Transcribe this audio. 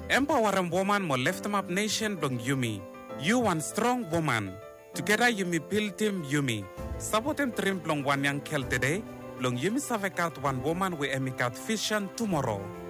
Empower a woman mo lift them up nation blong Yumi. You one strong woman. Together Yumi build team Yumi. Support him trim blong one young kel today. Blong Yumi savekat one woman we emikat vision tomorrow.